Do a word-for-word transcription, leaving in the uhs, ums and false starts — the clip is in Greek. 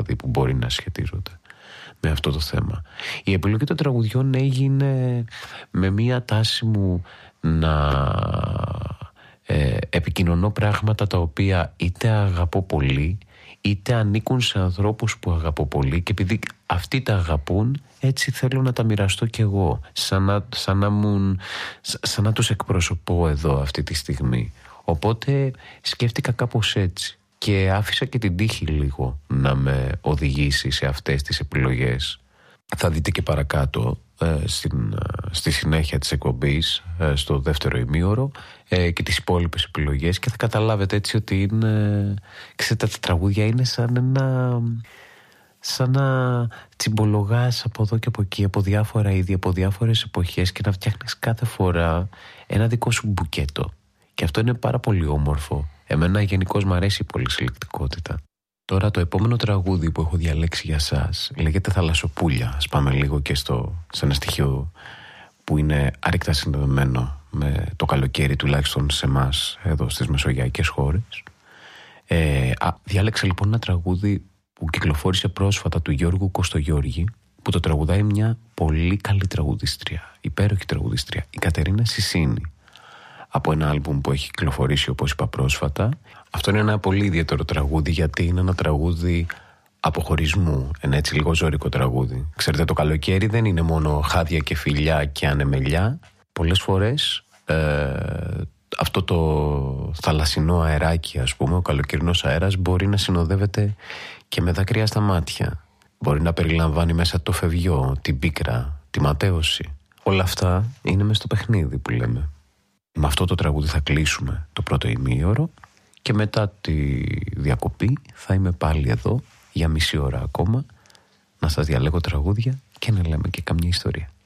δηλαδή που μπορεί να σχετίζονται με αυτό το θέμα. Η επιλογή των τραγουδιών έγινε με μία τάση μου να ε, επικοινωνώ πράγματα τα οποία είτε αγαπώ πολύ είτε ανήκουν σε ανθρώπους που αγαπώ πολύ, και επειδή αυτοί τα αγαπούν, έτσι θέλω να τα μοιραστώ κι εγώ, σαν να, σαν να, μου, σαν να τους εκπροσωπώ εδώ αυτή τη στιγμή. Οπότε σκέφτηκα κάπως έτσι και άφησα και την τύχη λίγο να με οδηγήσει σε αυτές τις επιλογές. Θα δείτε και παρακάτω ε, στην, στη συνέχεια της εκπομπής, ε, στο δεύτερο ημίωρο, ε, και τις υπόλοιπες επιλογές, και θα καταλάβετε έτσι ότι είναι, ξέρετε, τα τραγούδια είναι σαν ένα, σαν να τσιμπολογάς από εδώ και από εκεί, από διάφορα είδη, από διάφορες εποχές, και να φτιάχνεις κάθε φορά ένα δικό σου μπουκέτο. Και αυτό είναι πάρα πολύ όμορφο. Εμένα γενικώς μου αρέσει η πολυσυλλεκτικότητα. Τώρα το επόμενο τραγούδι που έχω διαλέξει για σας λέγεται Θαλασσοπούλια. Ας πάμε λίγο και στο, σε ένα στοιχείο που είναι άρρηκτα συνδεδεμένο με το καλοκαίρι, τουλάχιστον σε εμάς εδώ στις μεσογειακές χώρες. Ε, α, διάλεξα λοιπόν ένα τραγούδι που κυκλοφόρησε πρόσφατα, του Γιώργου Κωστογιώργη, που το τραγουδάει μια πολύ καλή τραγουδίστρια, υπέροχη τραγουδίστρια, η Κατερίνα Σισίνη, από ένα άλμπουμ που έχει κυκλοφορήσει, όπως είπα, πρόσφατα. Αυτό είναι ένα πολύ ιδιαίτερο τραγούδι, γιατί είναι ένα τραγούδι αποχωρισμού, ένα έτσι λίγο ζώρικο τραγούδι. Ξέρετε, το καλοκαίρι δεν είναι μόνο χάδια και φιλιά και ανεμελιά. Πολλές φορές ε, αυτό το θαλασσινό αεράκι, ας πούμε, ο καλοκαιρινός αέρας, μπορεί να συνοδεύεται και με δάκρυα στα μάτια. Μπορεί να περιλαμβάνει μέσα το φευγιό, την πίκρα, τη ματέωση. Όλα αυτά είναι μες στο παιχνίδι που λέμε. Με αυτό το τραγούδι θα κλείσουμε το πρώτο ημίωρο, και μετά τη διακοπή θα είμαι πάλι εδώ για μισή ώρα ακόμα να σας διαλέγω τραγούδια και να λέμε και καμιά ιστορία.